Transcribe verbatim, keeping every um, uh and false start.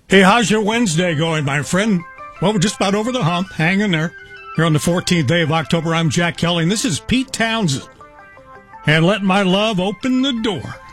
Hey, how's your Wednesday going, my friend? Well, we're just about over the hump. Hang in there. Here on the fourteenth day of October, I'm Jack Kelly, and this is Pete Townsend. And let my love open the door.